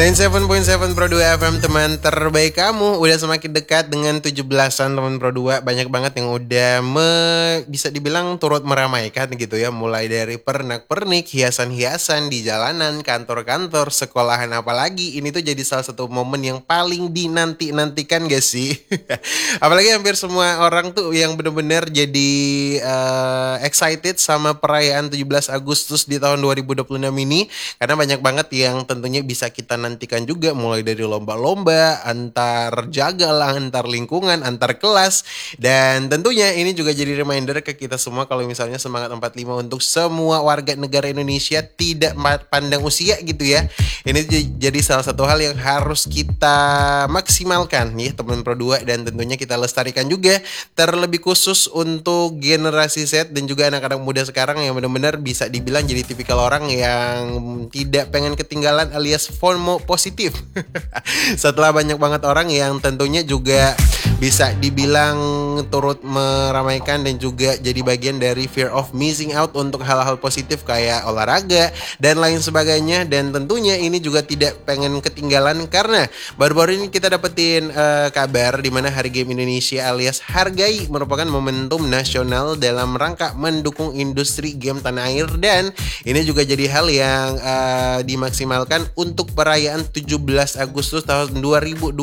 97.7 Pro 2 FM, teman terbaik kamu. Udah semakin dekat dengan 17-an teman Pro 2. Banyak banget yang udah bisa dibilang turut meramaikan gitu ya. Mulai dari pernak-pernik, hiasan-hiasan di jalanan, kantor-kantor, sekolahan, apalagi ini tuh jadi salah satu momen yang paling dinanti-nantikan gak sih? Apalagi hampir semua orang tuh yang bener-bener jadi excited sama perayaan 17 Agustus di tahun 2026 ini. Karena banyak banget yang tentunya bisa kita nantikan juga, mulai dari lomba-lomba antar jaga lah, antar lingkungan, antar kelas. Dan tentunya ini juga jadi reminder ke kita semua kalau misalnya semangat 45 untuk semua warga negara Indonesia tidak pandang usia gitu ya. Ini jadi salah satu hal yang harus kita maksimalkan ya teman Pro 2, dan tentunya kita lestarikan juga, terlebih khusus untuk generasi Z dan juga anak-anak muda sekarang yang benar-benar bisa dibilang jadi tipikal orang yang tidak pengen ketinggalan alias FOMO positif. Setelah banyak banget orang yang tentunya juga bisa dibilang turut meramaikan dan juga jadi bagian dari fear of missing out untuk hal-hal positif kayak olahraga dan lain sebagainya. Dan tentunya ini juga tidak pengen ketinggalan karena baru-baru ini kita dapetin kabar di mana Hari Game Indonesia alias Hargai merupakan momentum nasional dalam rangka mendukung industri game tanah air, dan ini juga jadi hal yang dimaksimalkan untuk perayaan 17 Agustus tahun 2026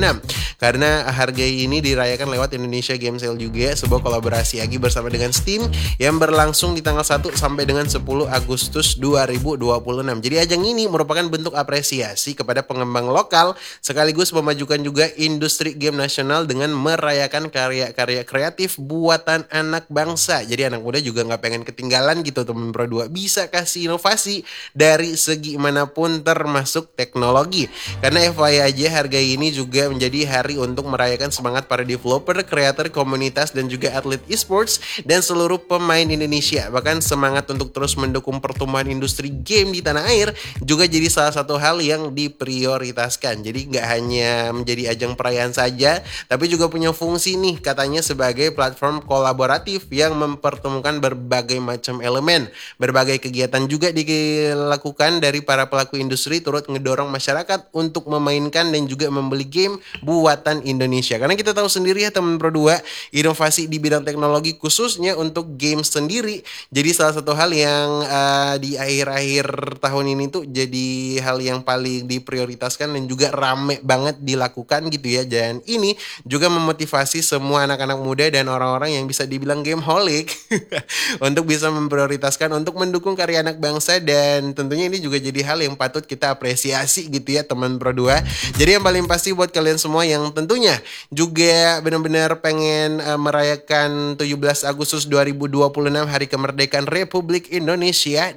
karena Hargai ini dirayakan lewat Indonesia Game Sale juga, sebuah kolaborasi Agi bersama dengan Steam yang berlangsung di tanggal 1 sampai dengan 10 Agustus 2026. Jadi ajang ini merupakan bentuk apresiasi kepada pengembang lokal sekaligus memajukan juga industri game nasional dengan merayakan karya-karya kreatif buatan anak bangsa. Jadi anak muda juga nggak pengen ketinggalan gitu teman Pro 2, bisa kasih inovasi dari segi manapun termasuk teknologi. Karena FYI aja, harga ini juga menjadi hari untuk merayakan semangat para developer, kreator, komunitas dan juga atlet esports dan seluruh pemain Indonesia. Bahkan semangat untuk terus mendukung pertumbuhan industri game di tanah air juga jadi salah satu hal yang diprioritaskan. Jadi nggak hanya menjadi ajang perayaan saja, tapi juga punya fungsi nih katanya sebagai platform kolaboratif yang mempertemukan berbagai macam elemen. Berbagai kegiatan juga dilakukan dari para pelaku industri turut ngedorong masyarakat untuk memainkan dan juga membeli game buatan Indonesia. Karena kita tahu sendiri ya teman Pro 2, inovasi di bidang teknologi khususnya untuk game sendiri jadi salah satu hal yang di akhir-akhir tahun ini tuh jadi hal yang paling diprioritaskan dan juga rame banget dilakukan gitu ya. Dan ini juga memotivasi semua anak-anak muda dan orang-orang yang bisa dibilang gameholic untuk bisa memprioritaskan untuk mendukung karya anak bangsa, dan tentunya ini juga jadi hal yang patut kita apresiasi gitu ya teman Pro 2. Jadi yang paling pasti buat kalian semua yang tentunya juga benar-benar pengen merayakan 17 Agustus 2026 Hari Kemerdekaan Republik Indonesia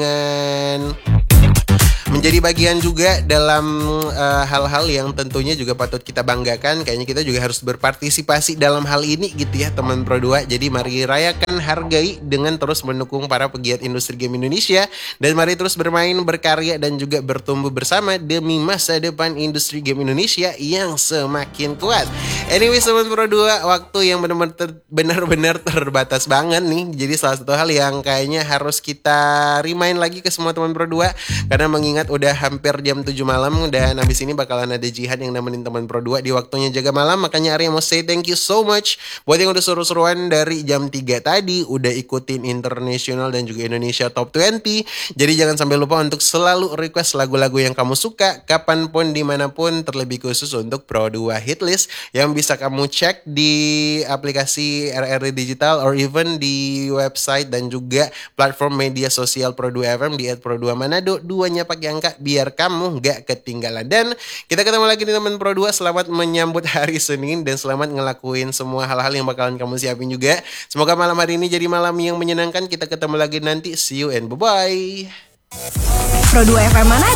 dengan menjadi bagian juga dalam hal-hal yang tentunya juga patut kita banggakan. Kayaknya kita juga harus berpartisipasi dalam hal ini gitu ya teman Pro 2. Jadi mari rayakan, hargai dengan terus mendukung para pegiat industri game Indonesia, dan mari terus bermain, berkarya dan juga bertumbuh bersama demi masa depan industri game Indonesia yang semakin kuat. Anyway teman Pro 2, waktu yang benar-benar terbatas banget nih. Jadi salah satu hal yang kayaknya harus kita remind lagi ke semua teman Pro 2, karena mengingat udah hampir jam 7 malam dan abis ini bakalan ada Jihan yang nemenin teman Pro 2 di waktunya jaga malam. Makanya Arya mau say thank you so much buat yang udah seru-seruan dari jam 3 tadi, udah ikutin internasional dan juga Indonesia Top 20. Jadi jangan sampai lupa untuk selalu request lagu-lagu yang kamu suka kapanpun dimanapun, terlebih khusus untuk Pro 2 Hitlist yang bisa kamu cek di aplikasi RRD Digital or even di website dan juga platform media sosial Pro 2 FM di @pro2manado, duanya pakai angka biar kamu gak ketinggalan. Dan kita ketemu lagi di teman Pro 2. Selamat menyambut hari Senin dan selamat ngelakuin semua hal-hal yang bakalan kamu siapin juga. Semoga malam hari ini jadi malam yang menyenangkan. Kita ketemu lagi nanti. See you and bye-bye. Pro 2 FM Manado.